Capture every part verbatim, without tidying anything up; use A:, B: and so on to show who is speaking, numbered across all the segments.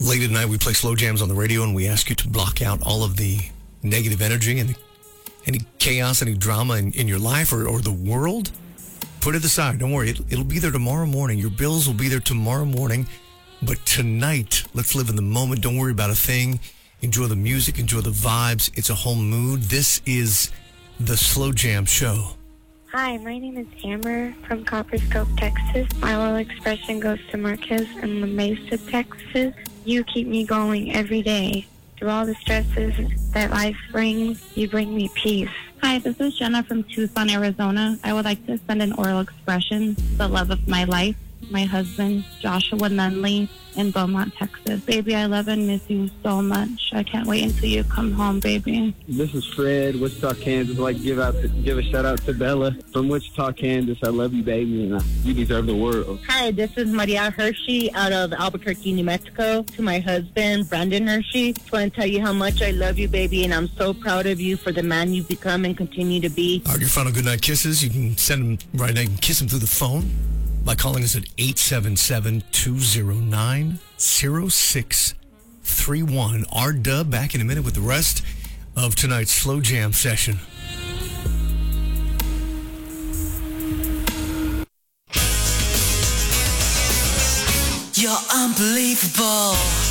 A: Late at night, we play slow jams on the radio, and we ask you to block out all of the negative energy and any chaos, any drama in, in your life or, or the world. Put it aside. Don't worry. It, it'll be there tomorrow morning. Your bills will be there tomorrow morning. But tonight, let's live in the moment. Don't worry about a thing. Enjoy the music. Enjoy the vibes. It's a whole mood. This is the Slow Jam Show.
B: Hi, my name is Amber from Copperscope, Texas. My little expression goes to Marquez in La Mesa, Texas. You keep me going every day. Through all the stresses that life brings, you bring me peace.
C: Hi, this is Jenna from Tucson, Arizona. I would like to send an oral expression, the love of my life, my husband, Joshua Nunley, in Beaumont, Texas. Baby, I love and miss you so much. I can't wait until you come home, baby.
D: This is Fred, Wichita, Kansas. I'd like to give, out to, give a shout-out to Bella from Wichita, Kansas. I love you, baby, and you deserve the world.
E: Hi, this is Maria Hershey out of Albuquerque, New Mexico. To my husband, Brandon Hershey, just want to tell you how much I love you, baby, and I'm so proud of you for the man you've become and continue to be.
A: All right, your final goodnight kisses. You can send them right now. You can kiss them through the phone by calling us at eight seven seven, two zero nine, zero six three one. R-Dub back in a minute with the rest of tonight's Slow Jam session.
F: You're unbelievable.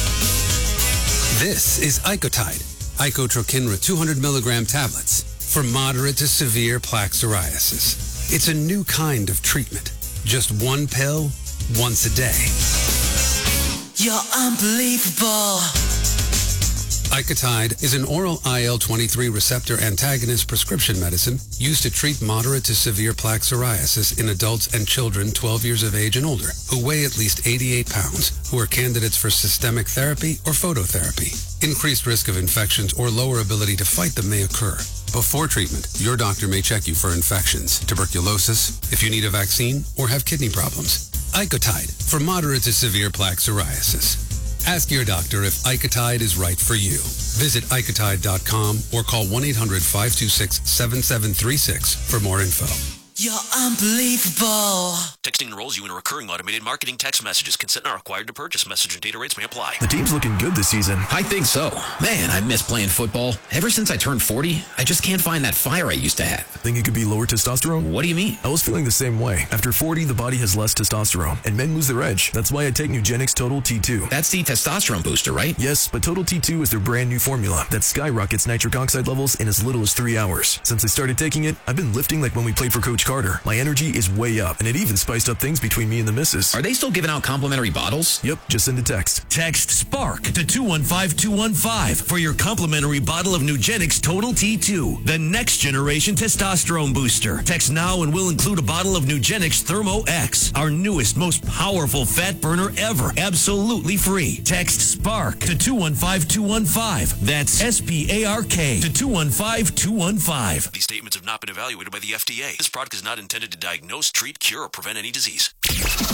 G: This is Icotide, Icotrokinra two hundred milligram tablets for moderate to severe plaque psoriasis. It's a new kind of treatment. Just one pill, once a day.
F: You're unbelievable.
G: Icotide is an oral I L twenty-three receptor antagonist prescription medicine used to treat moderate to severe plaque psoriasis in adults and children twelve years of age and older who weigh at least eighty-eight pounds, who are candidates for systemic therapy or phototherapy. Increased risk of infections or lower ability to fight them may occur. Before treatment, your doctor may check you for infections, tuberculosis, if you need a vaccine, or have kidney problems. Icotide for moderate to severe plaque psoriasis. Ask your doctor if Icotide is right for you. Visit Icotide dot com or call one eight hundred, five two six, seven seven three six for more info.
F: You're unbelievable.
H: Texting enrolls you in a recurring automated marketing text messages. Consent not required to purchase. Message and data rates may apply.
I: The team's looking good this season.
J: I think so. Man, I miss playing football. Ever since I turned forty, I just can't find that fire I used to have.
I: Think it could be lower testosterone?
J: What do you mean?
I: I was feeling the same way. After forty, the body has less testosterone, and men lose their edge. That's why I take Nugenix Total T two.
J: That's the testosterone booster, right?
I: Yes, but Total T two is their brand new formula that skyrockets nitric oxide levels in as little as three hours. Since I started taking it, I've been lifting like when we played for Coach Carter. My energy is way up, and it even spiced up things between me and the missus.
J: Are they still giving out complimentary bottles?
I: Yep, just send a text.
K: Text SPARK to two one five two one five for your complimentary bottle of Nugenix Total T two, the next generation testosterone booster. Text now and we'll include a bottle of Nugenix Thermo X, our newest, most powerful fat burner ever, absolutely free. Text SPARK to two one five two one five. That's S P A R K to two one five two one five.
H: These statements have not been evaluated by the F D A. This product is not intended to diagnose, treat, cure, or prevent any disease.